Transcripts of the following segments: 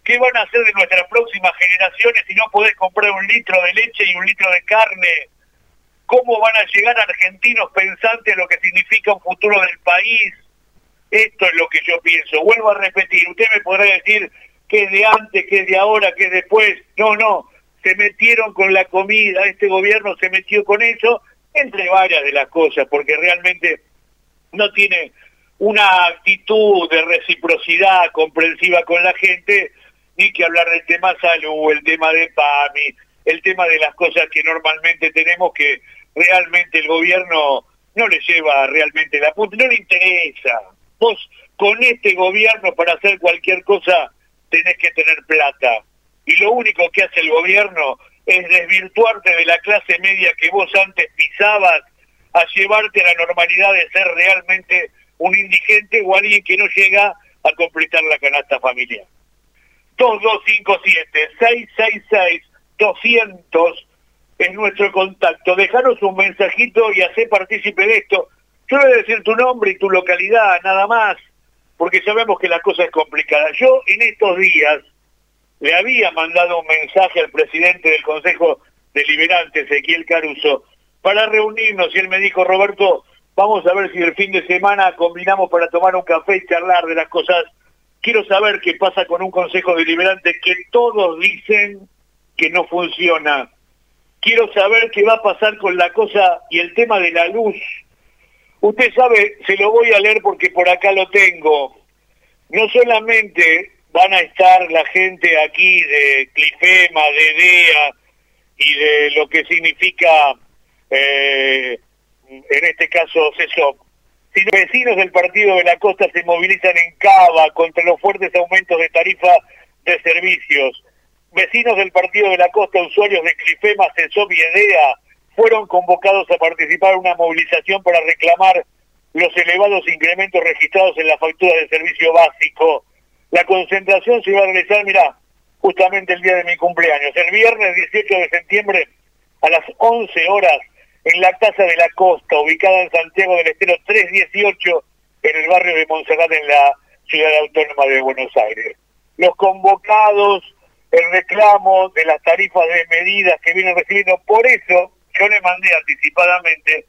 ¿Qué van a hacer de nuestras próximas generaciones si no podés comprar un litro de leche y un litro de carne? ¿Cómo van a llegar argentinos pensantes en lo que significa un futuro del país? Esto es lo que yo pienso. Vuelvo a repetir, usted me podrá decir que es de antes, que es de ahora, que es después. No, se metieron con la comida, este gobierno se metió con eso, entre varias de las cosas, porque realmente no tiene una actitud de reciprocidad comprensiva con la gente, ni que hablar del tema salud, el tema de PAMI, el tema de las cosas que normalmente tenemos que realmente el gobierno no le lleva realmente la punta, no le interesa. Vos con este gobierno para hacer cualquier cosa tenés que tener plata. Y lo único que hace el gobierno es desvirtuarte de la clase media que vos antes pisabas a llevarte a la normalidad de ser realmente un indigente o alguien que no llega a completar la canasta familiar. 2257-666-200 es nuestro contacto. Dejanos un mensajito y hacé partícipe de esto. Yo voy a decir tu nombre y tu localidad, nada más, porque sabemos que la cosa es complicada. Yo en estos días le había mandado un mensaje al presidente del Consejo Deliberante, Ezequiel Caruso, para reunirnos, y él me dijo, Roberto, vamos a ver si el fin de semana combinamos para tomar un café y charlar de las cosas. Quiero saber qué pasa con un Consejo Deliberante que todos dicen que no funciona. Quiero saber qué va a pasar con la cosa y el tema de la luz. Usted sabe, se lo voy a leer porque por acá lo tengo. No solamente van a estar la gente aquí de Clifema, de EDEA y de lo que significa, en este caso, CESOP, sino vecinos del Partido de la Costa se movilizan en Cava contra los fuertes aumentos de tarifa de servicios. Vecinos del Partido de la Costa, usuarios de Clifema, CESOP y EDEA, fueron convocados a participar en una movilización para reclamar los elevados incrementos registrados en la factura de servicio básico. La concentración se va a realizar, mirá, justamente el día de mi cumpleaños, el viernes 18 de septiembre a las 11 horas en la Casa de la Costa, ubicada en Santiago del Estero 318, en el barrio de Montserrat, en la ciudad autónoma de Buenos Aires. Los convocados, el reclamo de las tarifas de medidas que vienen recibiendo, por eso yo le mandé anticipadamente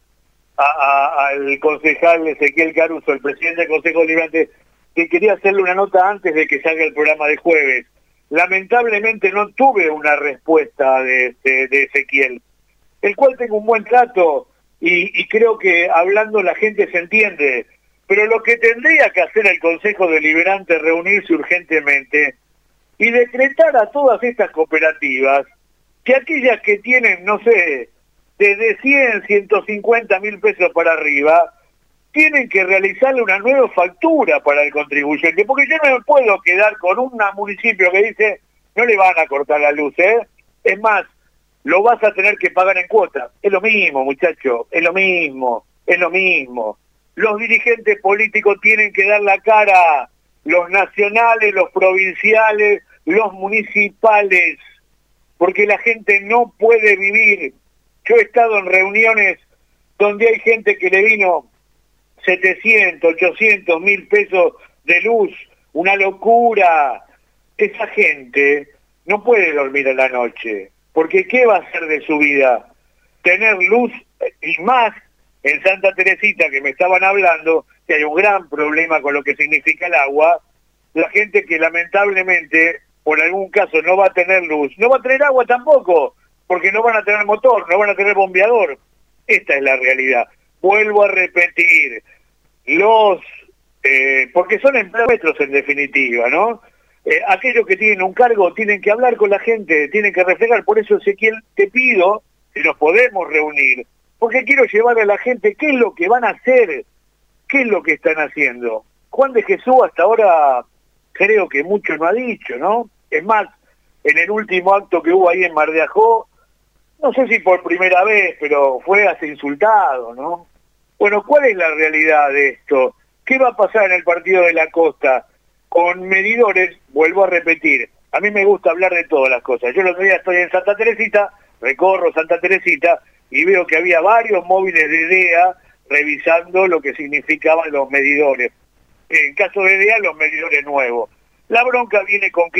al concejal Ezequiel Caruso, el presidente del Consejo Deliberante, que quería hacerle una nota antes de que salga el programa de jueves. Lamentablemente no tuve una respuesta de Ezequiel, el cual tengo un buen trato y creo que hablando la gente se entiende, pero lo que tendría que hacer el Consejo Deliberante es reunirse urgentemente y decretar a todas estas cooperativas que aquellas que tienen, no sé, desde 100, 150 mil pesos para arriba, tienen que realizarle una nueva factura para el contribuyente, porque yo no me puedo quedar con un municipio que dice, no le van a cortar la luz, es más, lo vas a tener que pagar en cuotas. Es lo mismo, muchacho, es lo mismo. Los dirigentes políticos tienen que dar la cara, los nacionales, los provinciales, los municipales, porque la gente no puede vivir. Yo he estado en reuniones donde hay gente que le vino 700, 800, 1000 pesos de luz, una locura. Esa gente no puede dormir a la noche, porque ¿qué va a hacer de su vida? Tener luz, y más en Santa Teresita, que me estaban hablando, que hay un gran problema con lo que significa el agua. La gente que lamentablemente, por algún caso, no va a tener luz, no va a tener agua tampoco, porque no van a tener motor, no van a tener bombeador. Esta es la realidad. Vuelvo a repetir, porque son empleados en definitiva, ¿no? Aquellos que tienen un cargo tienen que hablar con la gente, tienen que reflejar. Por eso, Ezequiel, te pido si nos podemos reunir, porque quiero llevar a la gente qué es lo que van a hacer, qué es lo que están haciendo. Juan de Jesús hasta ahora creo que mucho no ha dicho, ¿no? Es más, en el último acto que hubo ahí en Mar de Ajó, no sé si por primera vez, pero fue hasta insultado, ¿no? Bueno, ¿cuál es la realidad de esto? ¿Qué va a pasar en el Partido de la Costa? Con medidores, vuelvo a repetir, a mí me gusta hablar de todas las cosas. Yo el otro día estoy en Santa Teresita, recorro Santa Teresita y veo que había varios móviles de EDEA revisando lo que significaban los medidores. En caso de EDEA, los medidores nuevos. La bronca viene con